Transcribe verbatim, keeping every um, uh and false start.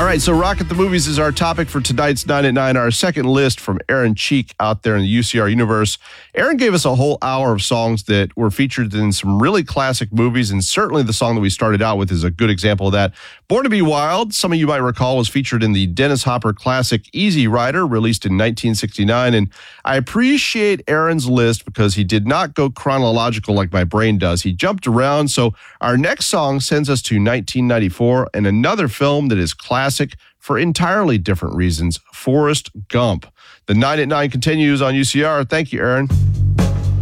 All right, so Rock at the Movies is our topic for tonight's nine at nine, our second list from Aaron Cheek out there in the U C R universe. Aaron gave us a whole hour of songs that were featured in some really classic movies, and certainly the song that we started out with is a good example of that. Born to Be Wild, some of you might recall, was featured in the Dennis Hopper classic Easy Rider, released in nineteen sixty-nine, and I appreciate Aaron's list because he did not go chronological like my brain does. He jumped around, so our next song sends us to nineteen ninety-four and another film that is classic for entirely different reasons, Forrest Gump. The nine at nine continues on U C R. Thank you, Aaron.